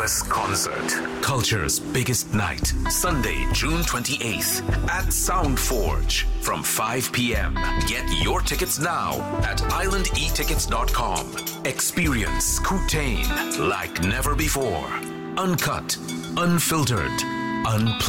Palace Concert. Culture's biggest night. Sunday, June 28th at Sound Forge from 5 p.m. Get your tickets now at islandetickets.com. Experience Kutain like never before. Uncut, unfiltered, unplugged.